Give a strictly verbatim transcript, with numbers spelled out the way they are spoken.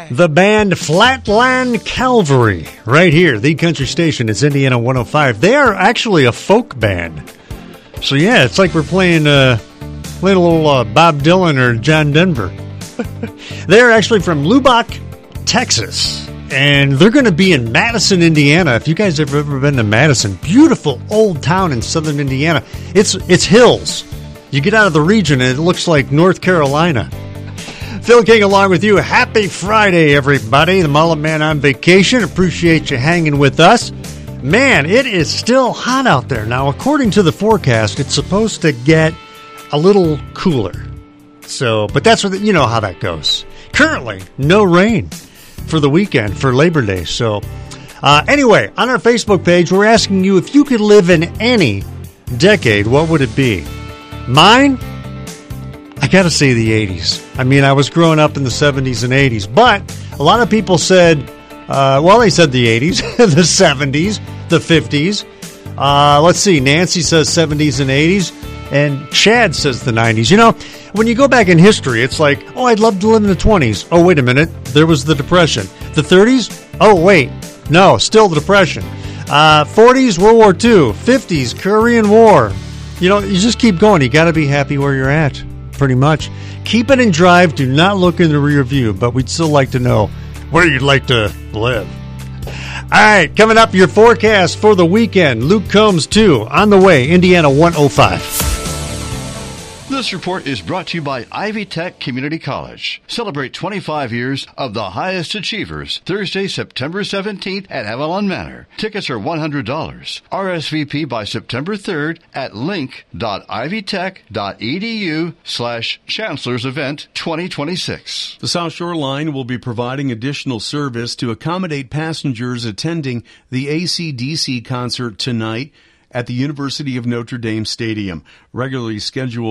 The band Flatland Calvary, right here, the country station. It's Indiana one oh five. They are actually a folk band. So, yeah, it's like we're playing, uh, playing a little uh, Bob Dylan or John Denver. They're actually from Lubbock, Texas. And they're going to be in Madison, Indiana. If you guys have ever been to Madison, beautiful old town in southern Indiana. It's it's hills. You get out of the region and it looks like North Carolina. Phil King along with you. Happy Friday, everybody. The Mullet Man on vacation. Appreciate you hanging with us. Man, it is still hot out there. Now, according to the forecast, it's supposed to get a little cooler. So, but that's what the, you know how that goes. Currently, no rain for the weekend, for Labor Day. So, uh, anyway, on our Facebook page, we're asking you if you could live in any decade, what would it be? Mine? I gotta say the eighties. I mean, I was growing up in the seventies and eighties, but a lot of people said, uh, well, they said the eighties, the seventies, the fifties. Uh, let's see, Nancy says seventies and eighties, and Chad says the nineties. You know, when you go back in history, it's like, oh, I'd love to live in the twenties. Oh, wait a minute, there was the Depression. The thirties? Oh, wait, no, still the Depression. Uh, forties, World War Two. fifties, Korean War. You know, you just keep going. You got to be happy where you're at. Pretty much. Keep it in drive. Do not look in the rear view, but we'd still like to know where you'd like to live. All right, coming up, your forecast for the weekend. Luke Combs, too, on the way, Indiana one oh five. This report is brought to you by Ivy Tech Community College. Celebrate twenty-five years of the highest achievers Thursday, September seventeenth at Avalon Manor. Tickets are one hundred dollars. R S V P by September third at link.ivytech.edu slash chancellor's event twenty twenty-six. The South Shore Line will be providing additional service to accommodate passengers attending the A C D C concert tonight at the University of Notre Dame Stadium. Regularly scheduled